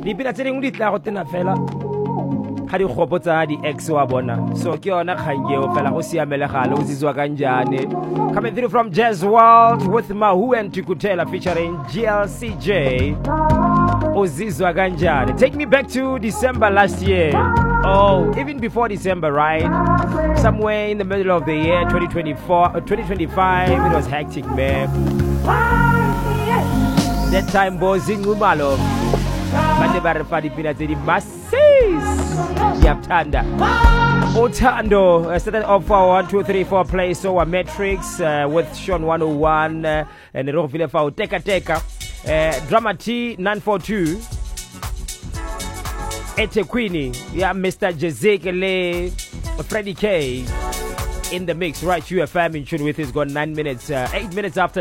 dipina tse dingwe di tla go tena fela ga di gopotsa di ex wa bona, so ke yona kgangeo fela go siamele gale o zizwa kanjane. Coming through from Jazz World with Mahu and Tukutela featuring GLCJ. Uzizwa kanjane. Take me back to December last year. Oh, even before December, right? Somewhere in the middle of the year, 2025, it was hectic, man. That time, Bozing Umalo. Mandebare Fadi Pinatedi Masses. Yaptanda. Otando started off for 1, 2, 3, 4 play. So a Matrix with Sean 101 and Rovile Fau Teka Teka. Drama T 942. Ete Queenie, yeah, Mr. Jezekele, Freddie K in the mix, right? UFM in tune with us. Got 8 minutes after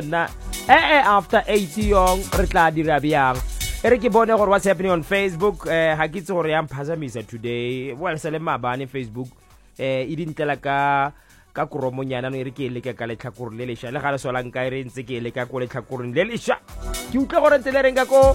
80 young Ritladi Rabiang. Eric Bone or what's happening on Facebook? Hakitsu Oriam Pazamisa today. Well, Salema Bani Facebook. He didn't tell ka Kuromoniana Erike Leka Kalekakur Lelisha, Lakala Solanka Rensiki Leka Kolekakur Lelisha. You can't tell Rengako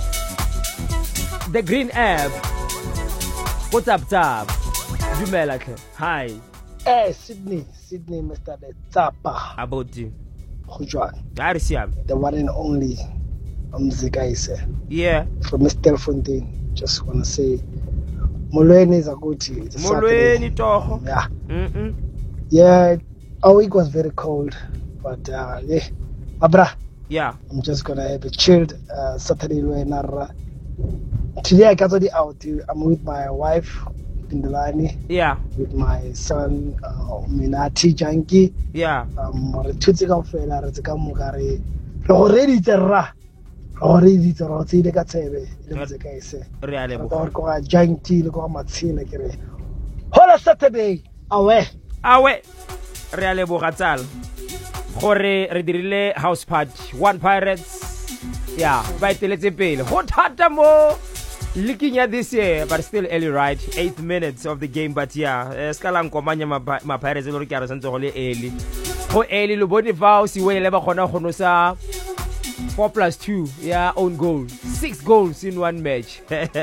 the Green App. What's up, Tab? Jumelake. Hi. Hey, Sydney, Mr. Tapa. About you. Hujuan. Arisiam. The one and only Mzikaise. Yeah. From Mr. Fontaine. Just want to say, Molweni is a good tea. Molweni toho. Yeah. Yeah, our week was very cold. But, yeah. Abra. Yeah. I'm just going to have a chilled Saturday. Today I got the out. I'm with my wife in the line. Yeah. With my son, Minati Janki. Yeah. Tutsika fela re tsika mokare. Lo ready terra. Lo ready terra tsile ka tsebe. Le mtseka ise. Re a leboga. Go go Janki le go matshile kere. Hola Saturday. Awe. Re a leboga tsala. Gore re dirile house party. One Pirates. Yeah, ba iteletse pele. Go thata mo looking at this year, but still early, right? 8 minutes of the game, but yeah, skalang komanya ma Pirates lo re ke re santse go le early. Go early lo bone fa si wele ba khona go nosa 4+2, yeah, own goal. 6 goals in one match.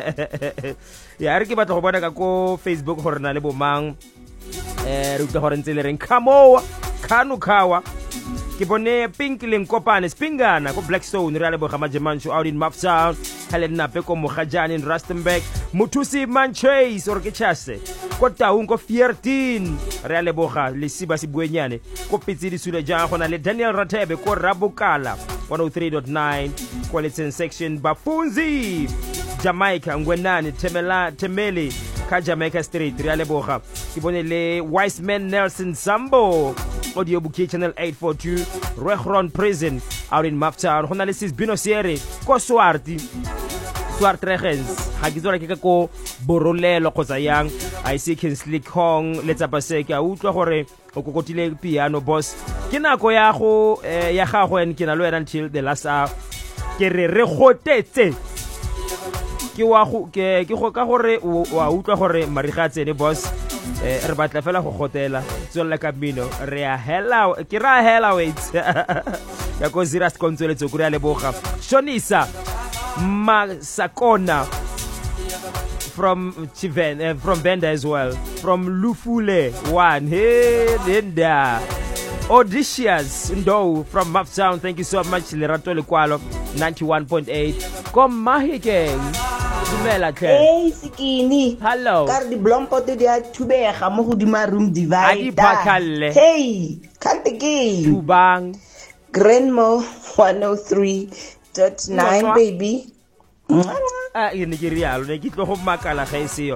Yeah, re ke batla go bona ka ko Facebook gore na le bomang re utla gore ntse le reng Kamoa, Kanukawa. Ke bone Pink leng kopane Spingana ko Blackstone re a leboga Majemanchu out in Maftown, Helen Nape ko Mogajane in Rustenburg, Muthusi Manchase or ke Chase ko Taung ko 14 re a leboga le Siba Sibuenyane ko Pitsidi Sule jang gona le Daniel Ratebe ko Rabukala 103.9 Quality section Bafunzi Jamaica Ngwenani Temele ka Jamaica Street re a leboga ke bone le Wiseman Nelson Sambo Audio Bouquet Channel 842 Rehron Prison out in Maftown gona le Sisbino Sierre ko Swart Regens ha ke tsora ke ko Borolelo kgotsa yang I see Kinsley Kong letsa paseka utlwa gore o kokotile piano boss ke nako ya go ya gago en ke na lo until the last hour ke re gotetse ke wa go ke go ka gore wa utlwa gore mariga tsene boss re batla fela go gotela tswela ka mino re a hela ke ra hela wait ya go zira skontsole tsokuri a leboga Shonisa Masakona from Chiven from Benda as well from Lufule 1 hey Linda Odysseus Ndo from Maftown, thank you so much Lerato Lekwalo 91.8 kom Mahikeng. Hey Sikini. Hello. Car di blompo te dia tubega mo godima room divide. Hey, can't the game. Tubang. Grandma 103.9 baby. Yene ke rialo ne ke tlo go makala ga e seo